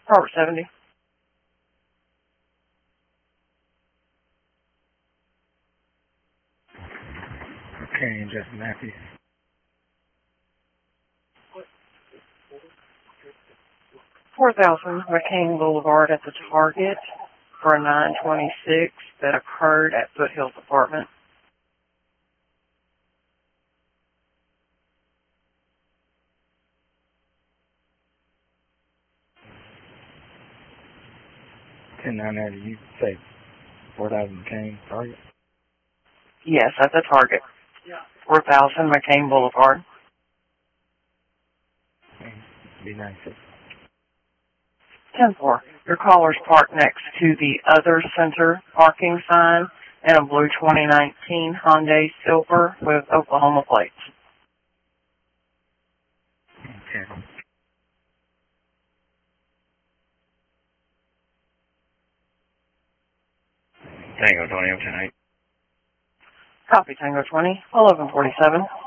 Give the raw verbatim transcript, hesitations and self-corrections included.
Robert seventy. Okay, and Justin Matthews. four thousand McCain Boulevard at the Target for a nine twenty-six that occurred at Foothills Apartment. ten nine there, did you say four thousand McCain Target? Yes, at the Target. four thousand McCain Boulevard. Okay. B ninety-six. ten four. Your caller's parked next to the Other Center parking sign and a blue twenty nineteen Hyundai Silver with Oklahoma plates. Okay. Tango twenty oh ten eight. Copy Tango twenty, eleven forty-seven.